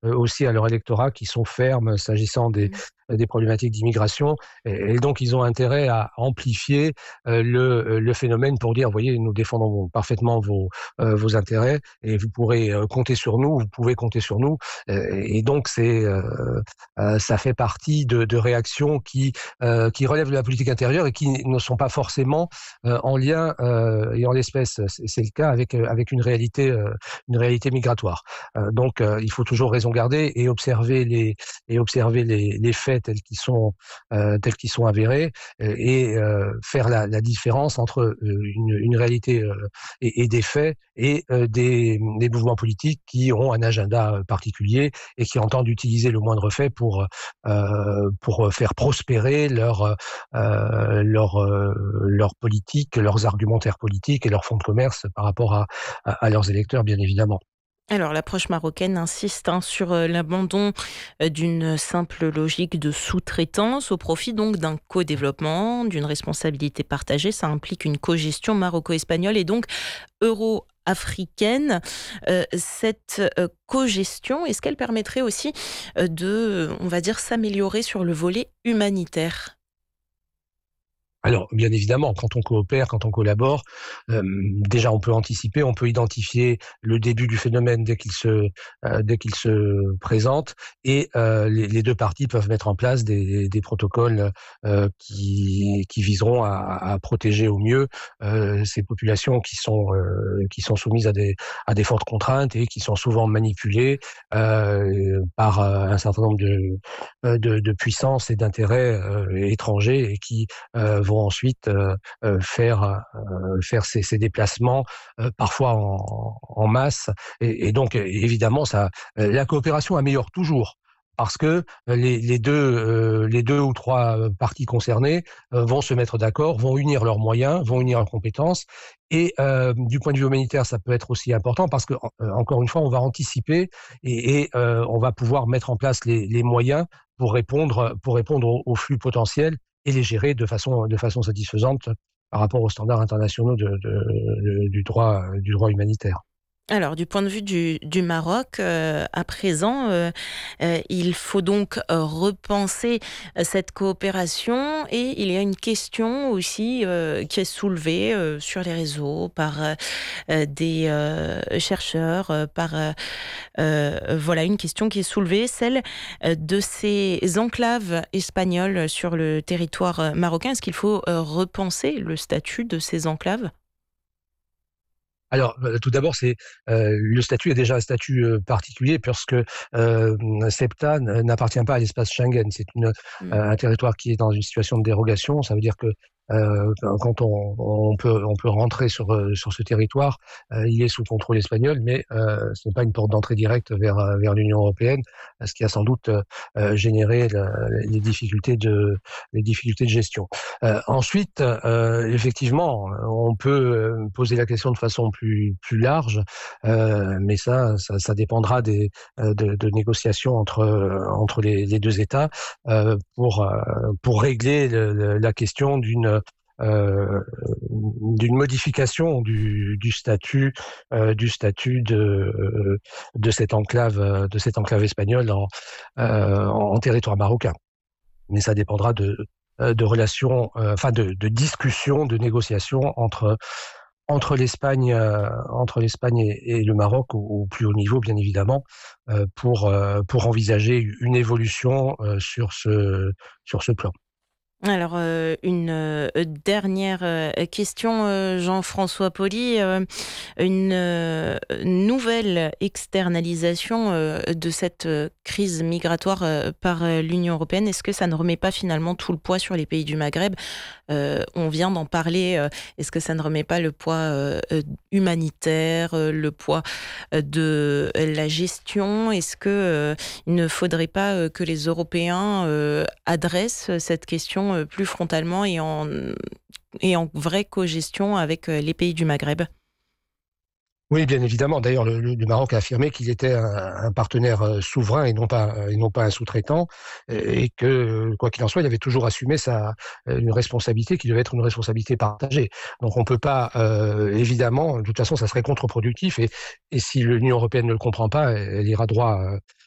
aussi à leur électorat qui sont fermes s'agissant des problématiques d'immigration. Et donc, ils ont intérêt à amplifier le phénomène pour dire, voyez, nous défendons parfaitement vos intérêts et vous pourrez compter sur nous, vous pouvez compter sur nous. Et donc, ça fait partie de réactions qui relèvent de la politique intérieure et qui ne sont pas forcément en lien, et en l'espèce, c'est le cas avec une réalité migratoire. Donc, il faut toujours raison garder et observer les faits tels qu'ils sont avérés, et faire la différence entre une réalité et des faits et des mouvements politiques qui ont un agenda particulier et qui entendent utiliser le moindre fait pour faire prospérer leur politique, leurs argumentaires politiques et leurs fonds de commerce par rapport à leurs électeurs, bien évidemment. Alors, l'approche marocaine insiste sur l'abandon d'une simple logique de sous-traitance au profit donc d'un co-développement, d'une responsabilité partagée. Ça implique une co-gestion maroco-espagnole et donc euro-africaine. Cette co-gestion, est-ce qu'elle permettrait aussi on va dire, s'améliorer sur le volet humanitaire ? Alors, bien évidemment, quand on coopère, quand on collabore, déjà on peut anticiper, on peut identifier le début du phénomène dès qu'il se présente, et les deux parties peuvent mettre en place des protocoles qui viseront à protéger au mieux ces populations qui sont soumises à des fortes contraintes et qui sont souvent manipulées par un certain nombre de puissances et d'intérêts étrangers, et qui vont ensuite faire ces déplacements parfois en masse, et donc évidemment la coopération améliore toujours, parce que les deux ou trois parties concernées vont se mettre d'accord, vont unir leurs moyens, vont unir leurs compétences. Et du point de vue humanitaire, ça peut être aussi important parce que, encore une fois, on va anticiper et on va pouvoir mettre en place les moyens pour répondre aux flux potentiels et les gérer de façon satisfaisante par rapport aux standards internationaux du droit humanitaire. Alors, du point de vue du Maroc, à présent, il faut donc repenser cette coopération, et il y a une question aussi qui est soulevée sur les réseaux par des chercheurs, voilà, une question qui est soulevée, celle de ces enclaves espagnoles sur le territoire marocain. Est-ce qu'il faut repenser le statut de ces enclaves ? Alors, tout d'abord, le statut est déjà un statut particulier, puisque Ceuta n'appartient pas à l'espace Schengen. C'est un territoire qui est dans une situation de dérogation. Ça veut dire que quand on peut rentrer sur ce territoire, il est sous contrôle espagnol, mais ce n'est pas une porte d'entrée directe vers l'Union européenne, ce qui a sans doute généré les difficultés de gestion. Ensuite, effectivement, on peut poser la question de façon plus large, mais ça dépendra de négociations entre les deux États pour régler la question d'une modification du statut de cette enclave espagnole en territoire marocain. Mais ça dépendra de relations, de discussions, de négociations entre l'Espagne et le Maroc au plus haut niveau, bien évidemment, pour envisager une évolution sur ce plan. Alors, une dernière question, Jean-François Pauly. Une nouvelle externalisation de cette crise migratoire par l'Union européenne, est-ce que ça ne remet pas finalement tout le poids sur les pays du Maghreb ? On vient d'en parler. Est-ce que ça ne remet pas le poids humanitaire, le poids de la gestion ? Est-ce que il ne faudrait pas que les Européens adressent cette question plus frontalement et en vraie co-gestion avec les pays du Maghreb ? Oui, bien évidemment. D'ailleurs, le Maroc a affirmé qu'il était un partenaire souverain et non pas un sous-traitant, et que, quoi qu'il en soit, il avait toujours assumé une responsabilité qui devait être une responsabilité partagée. Donc, on peut pas, évidemment, de toute façon, ça serait contre-productif, et si l'Union européenne ne le comprend pas, elle ira droit